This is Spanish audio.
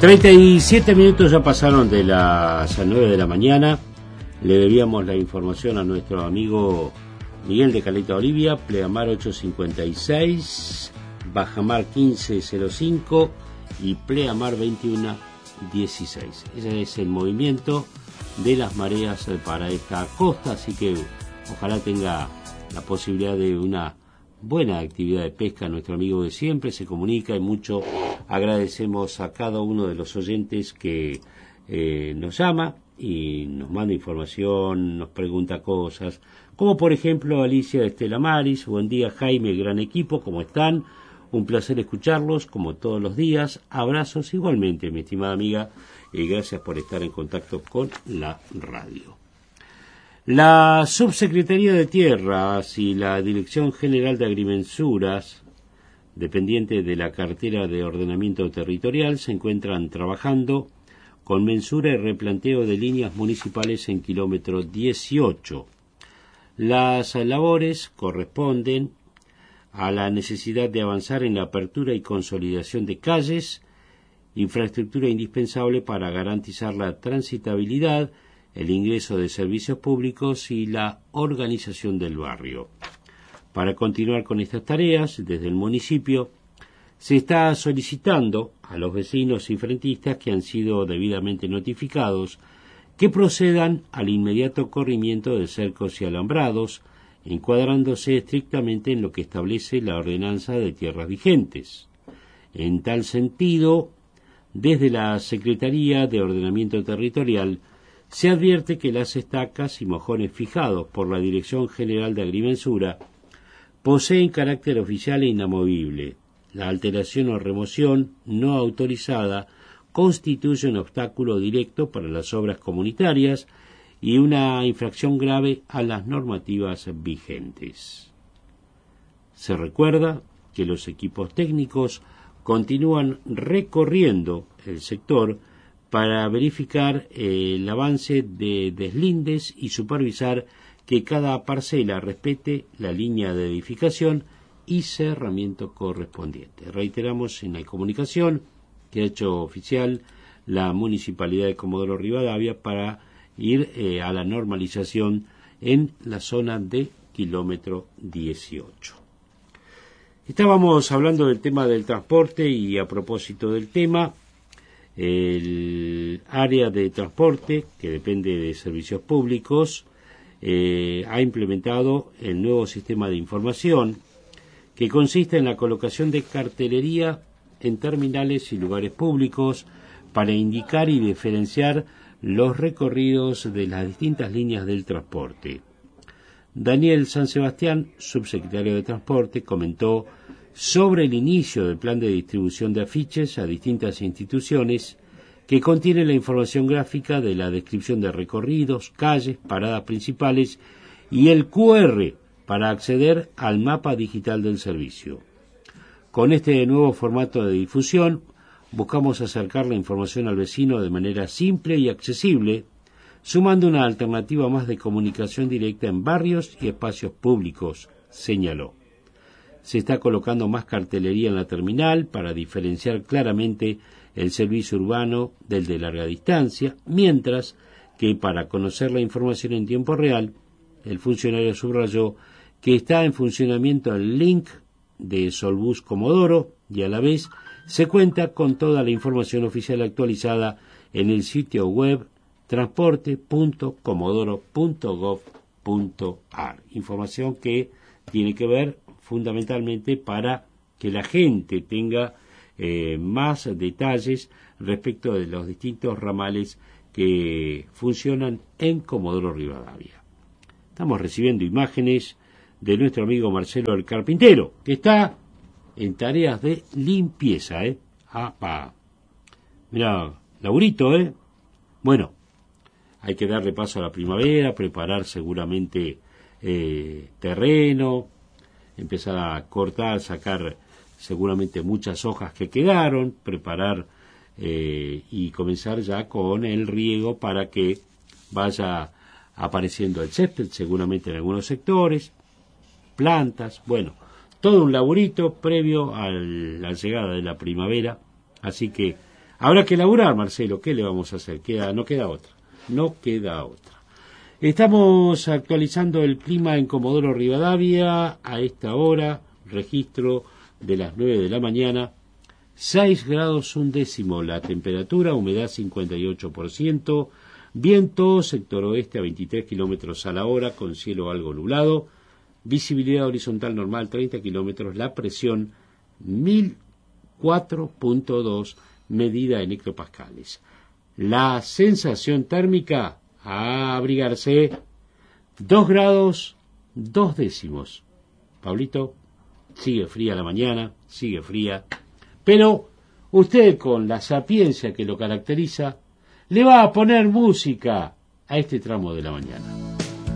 37 minutos ya pasaron de las 9 de la mañana. Le debíamos la información a nuestro amigo Miguel de Caleta Olivia, Pleamar 856, Bajamar 1505 y Pleamar 2116. Ese es el movimiento de las mareas para esta costa, así que ojalá tenga la posibilidad de una buena actividad de pesca. Nuestro amigo de siempre se comunica y mucho agradecemos a cada uno de los oyentes que nos llama y nos manda información, nos pregunta cosas, como por ejemplo Alicia de Estela Maris. Buen día, Jaime, gran equipo, ¿cómo están? Un placer escucharlos como todos los días. Abrazos igualmente, mi estimada amiga, y gracias por estar en contacto con la radio. La Subsecretaría de Tierras y la Dirección General de Agrimensuras, dependiente de la cartera de ordenamiento territorial, se encuentran trabajando con mensura y replanteo de líneas municipales en kilómetro 18. Las labores corresponden a la necesidad de avanzar en la apertura y consolidación de calles, infraestructura indispensable para garantizar la transitabilidad, el ingreso de servicios públicos y la organización del barrio. Para continuar con estas tareas, desde el municipio se está solicitando a los vecinos y frentistas que han sido debidamente notificados que procedan al inmediato corrimiento de cercos y alambrados, encuadrándose estrictamente en lo que establece la ordenanza de tierras vigentes. En tal sentido, desde la Secretaría de Ordenamiento Territorial se advierte que las estacas y mojones fijados por la Dirección General de Agrimensura poseen carácter oficial e inamovible. La alteración o remoción no autorizada constituye un obstáculo directo para las obras comunitarias y una infracción grave a las normativas vigentes. Se recuerda que los equipos técnicos continúan recorriendo el sector para verificar el avance de deslindes y supervisar que cada parcela respete la línea de edificación y cerramiento correspondiente. Reiteramos en la comunicación que ha hecho oficial la Municipalidad de Comodoro Rivadavia para ir a la normalización en la zona de kilómetro 18. Estábamos hablando del tema del transporte y a propósito del tema, el área de transporte, que depende de servicios públicos, ha implementado el nuevo sistema de información que consiste en la colocación de cartelería en terminales y lugares públicos para indicar y diferenciar los recorridos de las distintas líneas del transporte. Daniel San Sebastián, subsecretario de Transporte, comentó sobre el inicio del plan de distribución de afiches a distintas instituciones que contiene la información gráfica de la descripción de recorridos, calles, paradas principales y el QR para acceder al mapa digital del servicio. Con este nuevo formato de difusión buscamos acercar la información al vecino de manera simple y accesible, sumando una alternativa más de comunicación directa en barrios y espacios públicos, señaló. Se está colocando más cartelería en la terminal para diferenciar claramente el servicio urbano del de larga distancia, mientras que para conocer la información en tiempo real, el funcionario subrayó que está en funcionamiento el link de Solbus Comodoro y a la vez se cuenta con toda la información oficial actualizada en el sitio web transporte.comodoro.gov.ar. Información que tiene que ver fundamentalmente para que la gente tenga más detalles respecto de los distintos ramales que funcionan en Comodoro Rivadavia. Estamos recibiendo imágenes de nuestro amigo Marcelo el Carpintero, que está en tareas de limpieza, Mirá, laburito, Bueno, hay que darle paso a la primavera, preparar seguramente terreno, empezar a cortar, sacar seguramente muchas hojas que quedaron, preparar y comenzar ya con el riego para que vaya apareciendo el césped, seguramente en algunos sectores, plantas, bueno, todo un laburito previo a la llegada de la primavera, así que Habrá que laburar, Marcelo, ¿qué le vamos a hacer? No queda otra. No queda otra. Estamos actualizando el clima en Comodoro Rivadavia a esta hora, registro de las 9 de la mañana, 6 grados 1 décimo la temperatura, humedad 58%, viento sector oeste a 23 kilómetros a la hora con cielo algo nublado, visibilidad horizontal normal 30 kilómetros, la presión 1004.2 medida en hectopascales. La sensación térmica a abrigarse 2 grados 2 décimos. Pablito, sigue fría la mañana, sigue fría, pero usted con la sapiencia que lo caracteriza le va a poner música a este tramo de la mañana.